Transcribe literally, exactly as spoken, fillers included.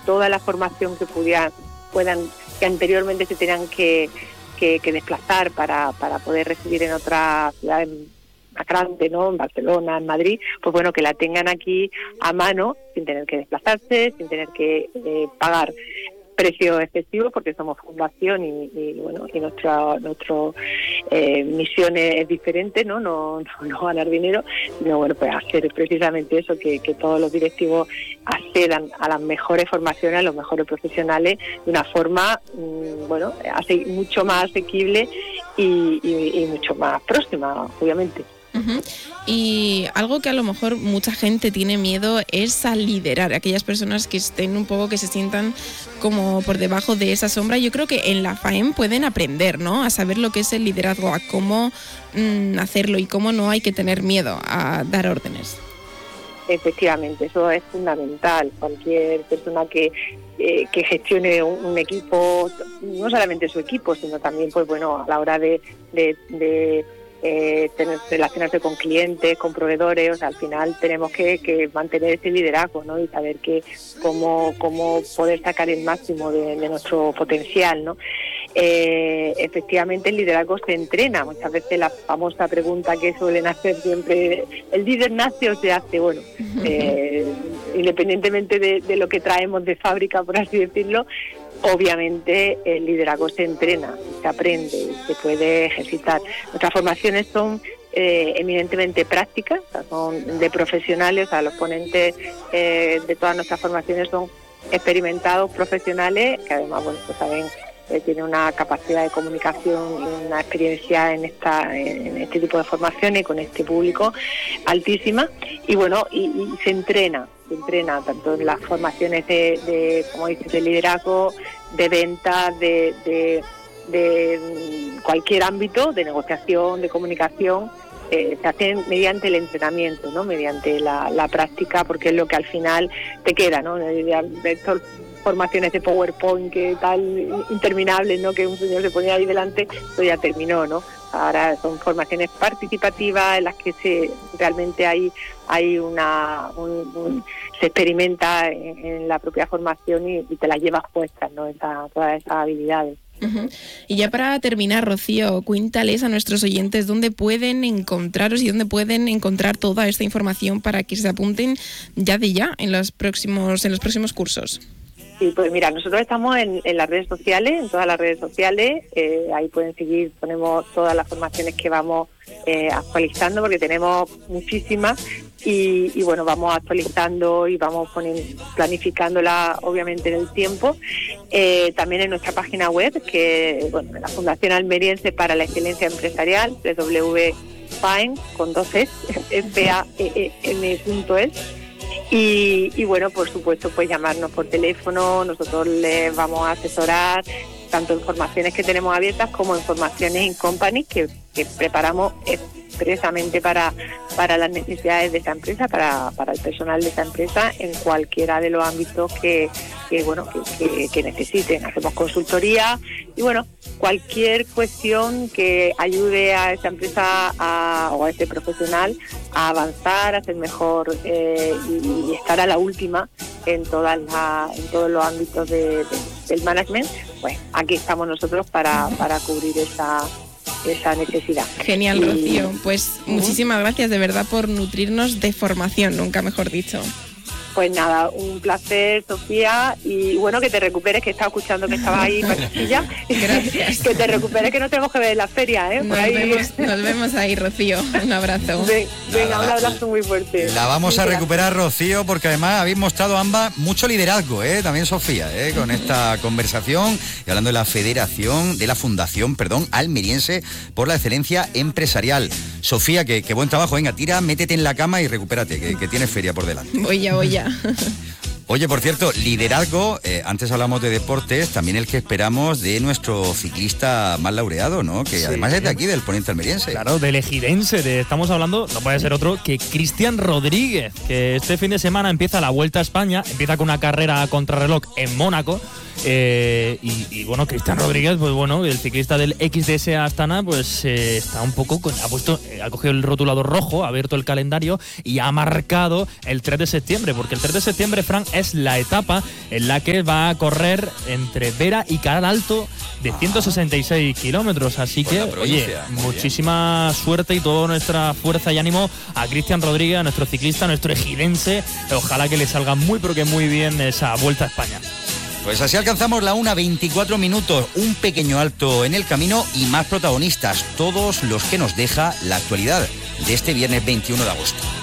toda la formación que pudieran, puedan, que anteriormente se tenían que, que, que desplazar para, para poder recibir en otra ciudad más grande, ¿no? En Barcelona, en Madrid, pues bueno, que la tengan aquí a mano, sin tener que desplazarse, sin tener que eh, pagar precio excesivo, porque somos fundación y, y bueno, y nuestra nuestra eh, misión es diferente, ¿no? No, no no ganar dinero, sino bueno, pues hacer precisamente eso, que, que todos los directivos accedan a las mejores formaciones, a los mejores profesionales, de una forma mmm, bueno, así, mucho más asequible y, y, y mucho más próxima, obviamente. Uh-huh. Y algo que a lo mejor mucha gente tiene miedo es a liderar, aquellas personas que estén un poco, que se sientan como por debajo de esa sombra. Yo creo que en la FAEM pueden aprender, ¿no? A saber lo que es el liderazgo, a cómo mmm, hacerlo y cómo no hay que tener miedo a dar órdenes. Efectivamente, eso es fundamental. Cualquier persona que eh, que gestione un, un equipo, no solamente su equipo, sino también, pues bueno, a la hora de, de, de Eh, tener, relacionarse con clientes, con proveedores, o sea, al final tenemos que, que mantener ese liderazgo, ¿no? Y saber que cómo, cómo poder sacar el máximo de, de nuestro potencial, ¿no? Eh, efectivamente el liderazgo se entrena. Muchas veces la famosa pregunta que suelen hacer siempre, ¿el líder nace o se hace? Bueno, eh, independientemente de, de lo que traemos de fábrica, por así decirlo, obviamente el liderazgo se entrena, se aprende y se puede ejercitar. Nuestras formaciones son eh, eminentemente prácticas, o sea, son de profesionales, o sea, los ponentes eh, de todas nuestras formaciones son experimentados profesionales, que además, bueno, pues saben, eh, tienen una capacidad de comunicación y una experiencia en esta en este tipo de formaciones y con este público altísima, y bueno, y, y se entrena. se entrena tanto en las formaciones de, de como dices, de liderazgo, de ventas, de, de, de cualquier ámbito, de negociación, de comunicación, eh, se hacen mediante el entrenamiento, ¿no? Mediante la, la práctica, porque es lo que al final te queda, ¿no? Estas formaciones de PowerPoint que tal interminables, ¿no? Que un señor se ponía ahí delante, eso ya terminó, ¿no? Ahora son formaciones participativas en las que se realmente hay hay una un, un, se experimenta en, en la propia formación y, y te las llevas puestas, ¿no? Esa, todas esas habilidades. Uh-huh. Y ya para terminar, Rocío, cuéntales a nuestros oyentes dónde pueden encontraros y dónde pueden encontrar toda esta información para que se apunten ya de ya en los próximos en los próximos cursos. Sí, pues mira, nosotros estamos en, en las redes sociales, en todas las redes sociales, eh, ahí pueden seguir, ponemos todas las formaciones que vamos eh, actualizando, porque tenemos muchísimas, y, y bueno, vamos actualizando y vamos poniendo, planificándola obviamente en el tiempo. Eh, también en nuestra página web, que bueno, la Fundación Almeriense para la Excelencia Empresarial, w w w punto faem con dos es, f a e e m punto es. Y, y bueno, por supuesto, pues llamarnos por teléfono, nosotros les vamos a asesorar tanto en formaciones que tenemos abiertas como en formaciones in company que, que preparamos expresamente para, para las necesidades de esa empresa, para, para el personal de esa empresa en cualquiera de los ámbitos que, que bueno que, que, que necesiten. Hacemos consultoría y bueno, cualquier cuestión que ayude a esa empresa a, o a este profesional a avanzar, a ser mejor eh, y, y estar a la última en todas la, en todos los ámbitos de, de, del management, pues aquí estamos nosotros para, para cubrir esa esa necesidad. Genial, y... Rocío. Pues uh-huh. muchísimas gracias de verdad por nutrirnos de formación, nunca mejor dicho. Pues nada, un placer, Sofía, y bueno, que te recuperes, que estaba escuchando que estaba ahí pasilla. Gracias. Que te recuperes, que nos tenemos que ver en la feria, ¿eh? Por nos, ahí. Vemos, nos vemos ahí, Rocío. Un abrazo. Ven, venga, un abrazo muy fuerte. La vamos a recuperar, Rocío, porque además habéis mostrado ambas mucho liderazgo, ¿eh? También Sofía, ¿eh? Con esta conversación y hablando de la federación, de la fundación, perdón, Almeriense por la Excelencia Empresarial. Sofía, que, que buen trabajo, venga, tira, métete en la cama y recupérate, que, que tienes feria por delante. Voy ya, voy ya. Oye, por cierto, liderazgo, eh, antes hablamos de deportes, también el que esperamos de nuestro ciclista más laureado, ¿no? Que sí, además es de aquí, del Poniente Almeriense. Claro, del ejidense, de, estamos hablando, no puede ser otro que Cristian Rodríguez, que este fin de semana empieza la Vuelta a España, empieza con una carrera a contrarreloj en Mónaco, eh, y, y bueno, Cristian Rodríguez, pues bueno, el ciclista del X D S Astana, pues eh, está un poco, con, ha puesto, eh, ha cogido el rotulador rojo, ha abierto el calendario y ha marcado el tres de septiembre, porque el tres de septiembre, Fran, es la etapa en la que va a correr entre Vera y Caral Alto de ciento sesenta y seis kilómetros. Así que, oye, muchísima bien. suerte y toda nuestra fuerza y ánimo a Cristian Rodríguez, a nuestro ciclista, a nuestro ejidense. Ojalá que le salga muy, pero que muy bien esa Vuelta a España. Pues así alcanzamos la una veinticuatro minutos, un pequeño alto en el camino y más protagonistas, todos los que nos deja la actualidad de este viernes veintiuno de agosto.